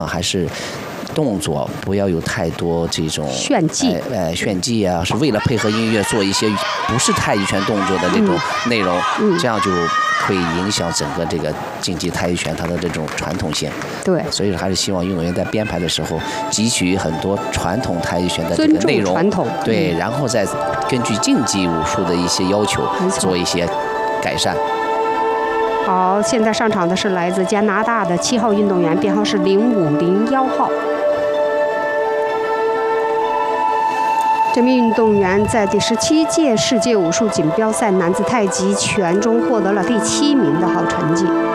还是动作不要有太多这种炫技， 炫技啊，是为了配合音乐做一些不是太极拳动作的那种内容，这样就会影响整个这个竞技太极拳它的这种传统性。 对， 所以还是希望运动员在编排的时候汲取很多传统太极拳的这个内容， 传统对，然后再根据竞技武术的一些要求做一些改善。 好，现在上场的是来自加拿大的7号运动员，编号是0501号。这名运动员在第17届世界武术锦标赛男子太极拳中获得了第7名的好成绩。